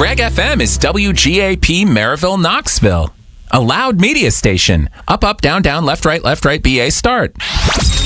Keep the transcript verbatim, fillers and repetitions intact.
Greg F M is W G A P Maryville, Knoxville. A loud media station. Up, up, down, down, left, right, left, right, B A start.